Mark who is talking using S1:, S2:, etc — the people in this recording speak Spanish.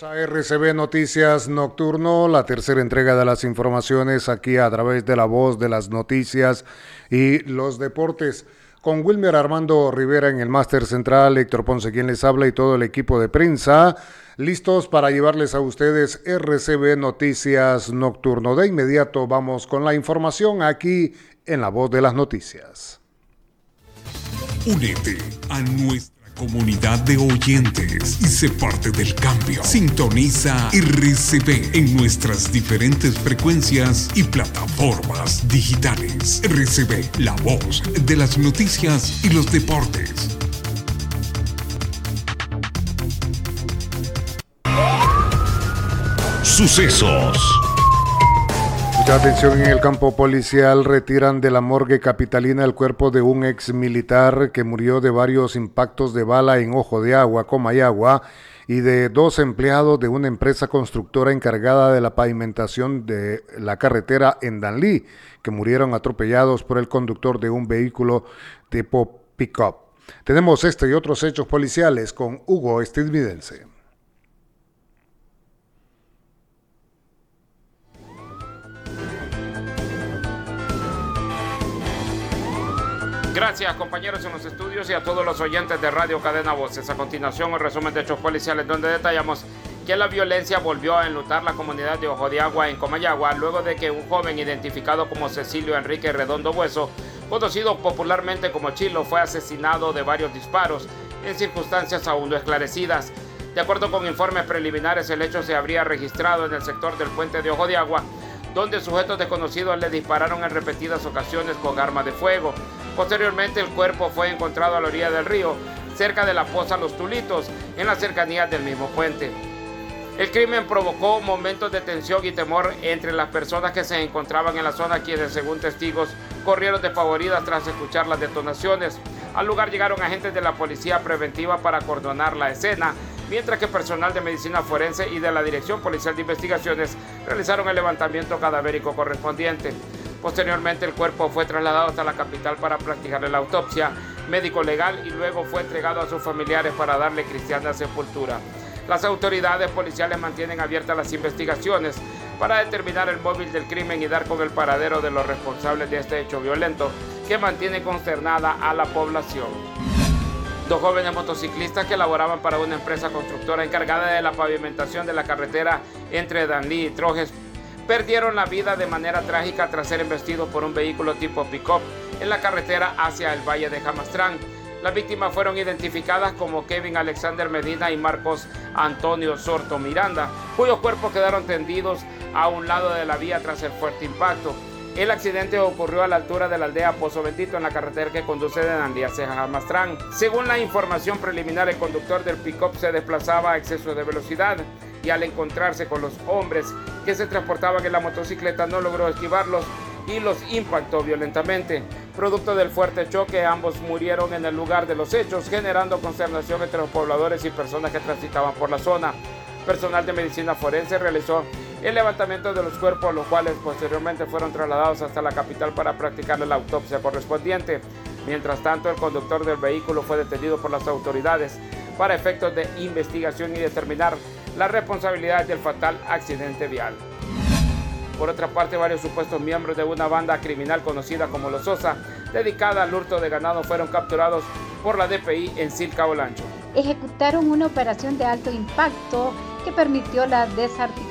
S1: A RCB Noticias Nocturno, la tercera entrega de las informaciones aquí a través de la voz de las noticias y los deportes. Con Wilmer Armando Rivera en el máster central, Héctor Ponce quien les habla y todo el equipo de prensa, listos para llevarles a ustedes RCB Noticias Nocturno. De inmediato vamos con la información aquí en la voz de las noticias.
S2: Únete a nuestra comunidad de oyentes y sé parte del cambio. Sintoniza RCB en nuestras diferentes frecuencias y plataformas digitales. RCB, la voz de las noticias y los deportes. Sucesos.
S1: Mucha atención. En el campo policial, retiran de la morgue capitalina el cuerpo de un ex militar que murió de varios impactos de bala en Ojo de Agua, Comayagua, y de 2 empleados de una empresa constructora encargada de la pavimentación de la carretera en Danlí, que murieron atropellados por el conductor de un vehículo tipo pick-up. Tenemos este y otros hechos policiales con Hugo Estadounidense.
S3: Gracias, compañeros en los estudios y a todos los oyentes de Radio Cadena Voces. A continuación, el resumen de hechos policiales, donde detallamos que la violencia volvió a enlutar la comunidad de Ojo de Agua en Comayagua, luego de que un joven identificado como Cecilio Enrique Redondo Bueso, conocido popularmente como Chilo, fue asesinado de varios disparos en circunstancias aún no esclarecidas. De acuerdo con informes preliminares, el hecho se habría registrado en el sector del puente de Ojo de Agua, donde sujetos desconocidos le dispararon en repetidas ocasiones con armas de fuego. Posteriormente, el cuerpo fue encontrado a la orilla del río, cerca de la Poza Los Tulitos, en las cercanías del mismo puente. El crimen provocó momentos de tensión y temor entre las personas que se encontraban en la zona, quienes, según testigos, corrieron despavoridas tras escuchar las detonaciones. Al lugar llegaron agentes de la policía preventiva para acordonar la escena, mientras que personal de medicina forense y de la Dirección Policial de Investigaciones realizaron el levantamiento cadavérico correspondiente. Posteriormente, el cuerpo fue trasladado hasta la capital para practicarle la autopsia médico-legal y luego fue entregado a sus familiares para darle cristiana sepultura. Las autoridades policiales mantienen abiertas las investigaciones para determinar el móvil del crimen y dar con el paradero de los responsables de este hecho violento que mantiene consternada a la población. 2 jóvenes motociclistas que laboraban para una empresa constructora encargada de la pavimentación de la carretera entre Danlí y Trojes perdieron la vida de manera trágica tras ser embestidos por un vehículo tipo pick-up en la carretera hacia el Valle de Jamastrán. Las víctimas fueron identificadas como Kevin Alexander Medina y Marcos Antonio Sorto Miranda, cuyos cuerpos quedaron tendidos a un lado de la vía tras el fuerte impacto. El accidente ocurrió a la altura de la aldea Pozo Bendito, en la carretera que conduce de Danlí hacia Jamastrán. Según la información preliminar, el conductor del pick-up se desplazaba a exceso de velocidad y al encontrarse con los hombres que se transportaban en la motocicleta no logró esquivarlos y los impactó violentamente. Producto del fuerte choque, ambos murieron en el lugar de los hechos, generando consternación entre los pobladores y personas que transitaban por la zona. Personal de medicina forense realizó el levantamiento de los cuerpos, los cuales posteriormente fueron trasladados hasta la capital para practicarle la autopsia correspondiente. Mientras tanto, el conductor del vehículo fue detenido por las autoridades para efectos de investigación y determinar la responsabilidad del fatal accidente vial. Por otra parte, varios supuestos miembros de una banda criminal conocida como Los Sosa, dedicada al hurto de ganado, fueron capturados por la DPI en Silca Olancho.
S4: Ejecutaron una operación de alto impacto que permitió la desarticulación